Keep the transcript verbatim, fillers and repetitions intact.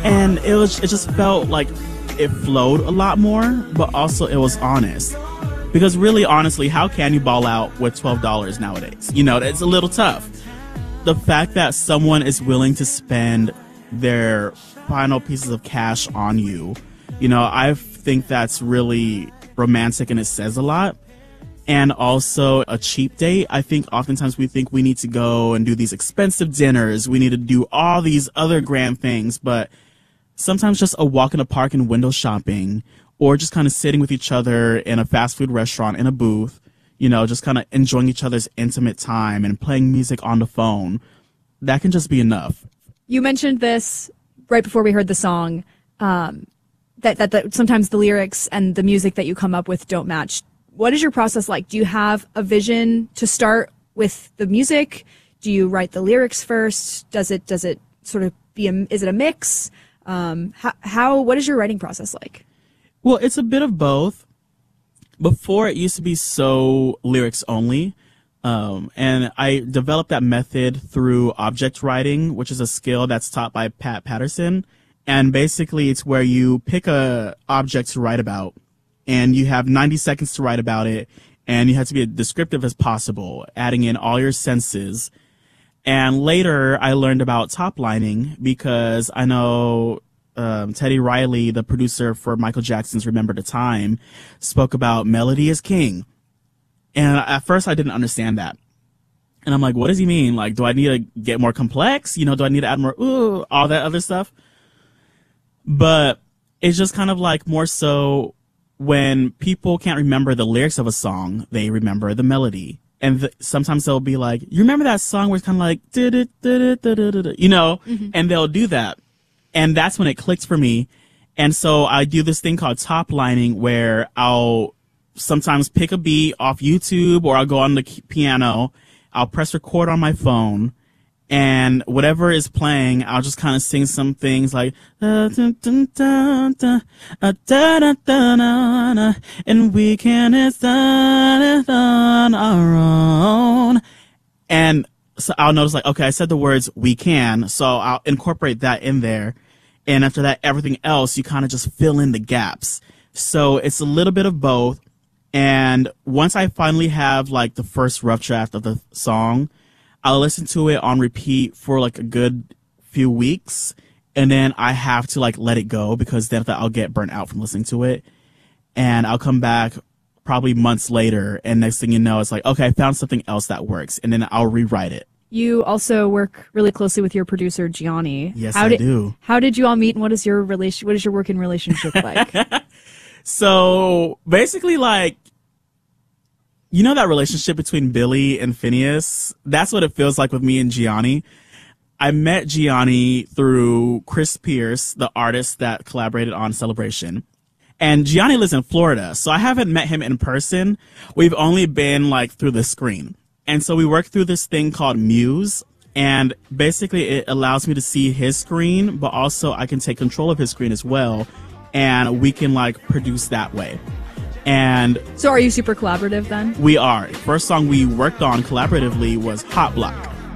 And it was, it just felt like it flowed a lot more, but also it was honest. Because really, honestly, how can you ball out with twelve dollars nowadays? You know, it's a little tough. The fact that someone is willing to spend their final pieces of cash on you, you know, I think that's really romantic and it says a lot. And also a cheap date. I think oftentimes we think we need to go and do these expensive dinners. We need to do all these other grand things, but sometimes just a walk in the park and window shopping, or just kind of sitting with each other in a fast food restaurant in a booth, you know, just kind of enjoying each other's intimate time and playing music on the phone, that can just be enough. You mentioned this right before we heard the song, um, that, that, that sometimes the lyrics and the music that you come up with don't match. What is your process like? Do you have a vision to start with the music? Do you write the lyrics first? Does it, does it sort of be a, is it a mix? Um, how, how, what is your writing process like? Well, it's a bit of both. Before, it used to be so lyrics only. Um, and I developed that method through object writing, which is a skill that's taught by Pat Patterson. And basically, it's where you pick a object to write about, and you have ninety seconds to write about it, and you have to be as descriptive as possible, adding in all your senses. And later, I learned about top lining because I know um, Teddy Riley, the producer for Michael Jackson's Remember the Time, spoke about melody is king. And at first, I didn't understand that. And I'm like, what does he mean? Like, do I need to get more complex? You know, do I need to add more, ooh, all that other stuff? But it's just kind of like more so when people can't remember the lyrics of a song, they remember the melody. And the, sometimes they'll be like, you remember that song where it's kind of like, you know, mm-hmm. And they'll do that. And that's when it clicked for me. And so I do this thing called top lining where I'll sometimes pick a beat off YouTube, or I'll go on the piano, I'll press record on my phone, and whatever is playing, I'll just kind of sing some things like, and we can start it on our own. And so I'll notice, like, okay, I said the words we can, so I'll incorporate that in there. And after that, everything else, you kind of just fill in the gaps. So it's a little bit of both. And once I finally have, like, the first rough draft of the song, I'll listen to it on repeat for, like, a good few weeks. And then I have to, like, let it go because then I'll get burnt out from listening to it. And I'll come back probably months later, and next thing you know, it's like, okay, I found something else that works. And then I'll rewrite it. You also work really closely with your producer, Gianni. Yes, how I did, do. How did you all meet, and what is your relation? What is your working relationship like? So basically, like, you know that relationship between Billy and Phineas? That's what it feels like with me and Gianni. I met Gianni through Chris Pierce, the artist that collaborated on Celebration. And Gianni lives in Florida, so I haven't met him in person. We've only been, like, through the screen. And so we work through this thing called Muse, and basically it allows me to see his screen, but also I can take control of his screen as well, and we can, like, produce that way. And so are you super collaborative then? We are. First song we worked on collaboratively was Hot Block.